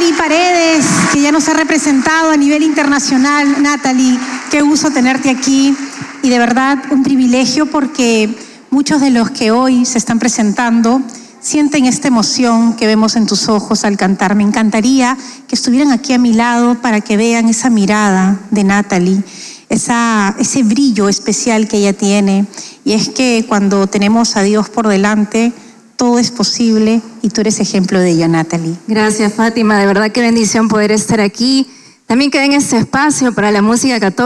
Natalie Paredes, que ya nos ha representado a nivel internacional. Natalie, qué gusto tenerte aquí y de verdad un privilegio porque muchos de los que hoy se están presentando sienten esta emoción que vemos en tus ojos al cantar. Me encantaría que estuvieran aquí a mi lado para que vean esa mirada de Natalie, ese brillo especial que ella tiene. Y es que cuando tenemos a Dios por delante, todo es posible y tú eres ejemplo de ello, Natalie. Gracias, Fátima. De verdad qué bendición poder estar aquí. También quedé en este espacio para la música católica.